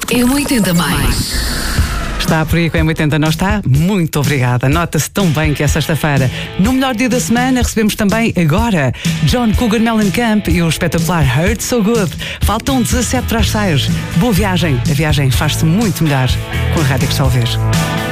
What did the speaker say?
M80 mais. Está por aí com a M80, não está? Muito obrigada. Nota-se tão bem que é sexta-feira. No melhor dia da semana recebemos também agora John Cougar Mellencamp e o espetacular Hurt So Good. Faltam 17 para as 6. Boa viagem. A viagem faz-se muito melhor com a rádio que está a ouvir.